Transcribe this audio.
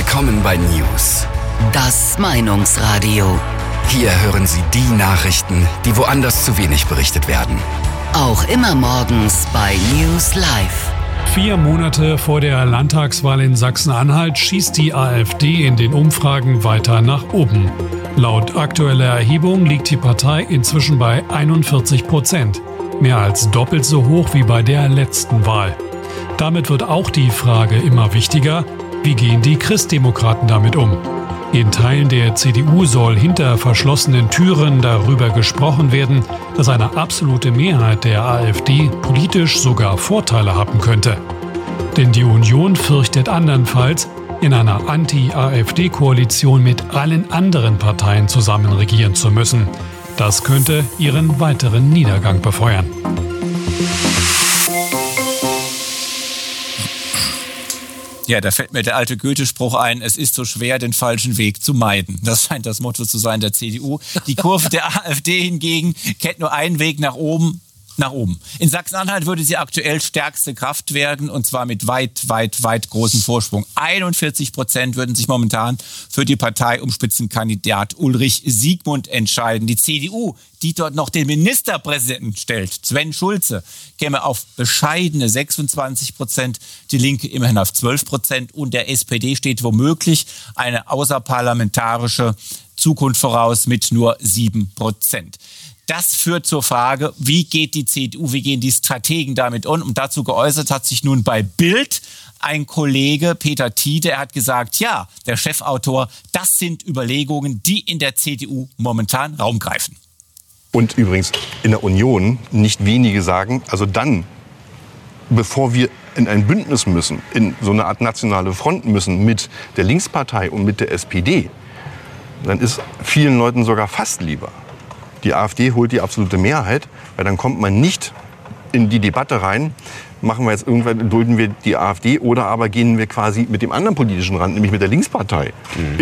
Willkommen bei News. Das Meinungsradio. Hier hören Sie die Nachrichten, die woanders zu wenig berichtet werden. Auch immer morgens bei News Live. 4 Monate vor der Landtagswahl in Sachsen-Anhalt schießt die AfD in den Umfragen weiter nach oben. Laut aktueller Erhebung liegt die Partei inzwischen bei 41%. Mehr als doppelt so hoch wie bei der letzten Wahl. Damit wird auch die Frage immer wichtiger: Wie gehen die Christdemokraten damit um? In Teilen der CDU soll hinter verschlossenen Türen darüber gesprochen werden, dass eine absolute Mehrheit der AfD politisch sogar Vorteile haben könnte. Denn die Union fürchtet andernfalls, in einer Anti-AfD-Koalition mit allen anderen Parteien zusammen regieren zu müssen. Das könnte ihren weiteren Niedergang befeuern. Ja, da fällt mir der alte Goethe-Spruch ein: Es ist so schwer, den falschen Weg zu meiden. Das scheint das Motto zu sein der CDU. Die Kurve der AfD hingegen kennt nur einen Weg nach oben. In Sachsen-Anhalt würde sie aktuell stärkste Kraft werden, und zwar mit weit großem Vorsprung. 41% würden sich momentan für die Partei um Spitzenkandidat Ulrich Siegmund entscheiden. Die CDU, die dort noch den Ministerpräsidenten stellt, Sven Schulze, käme auf bescheidene 26%, die Linke immerhin auf 12% und der SPD steht womöglich eine außerparlamentarische Zukunft voraus mit nur 7%. Das führt zur Frage, wie geht die CDU, wie gehen die Strategen damit um? Und dazu geäußert hat sich nun bei Bild ein Kollege, Peter Tiede. Er hat gesagt, ja, der Chefautor, das sind Überlegungen, die in der CDU momentan Raum greifen. Und übrigens in der Union nicht wenige sagen, also dann, bevor wir in ein Bündnis müssen, in so eine Art nationale Front müssen mit der Linkspartei und mit der SPD, dann ist vielen Leuten sogar fast lieber: Die AfD holt die absolute Mehrheit, weil dann kommt man nicht in die Debatte rein, machen wir jetzt irgendwann, dulden wir die AfD oder aber gehen wir quasi mit dem anderen politischen Rand, nämlich mit der Linkspartei,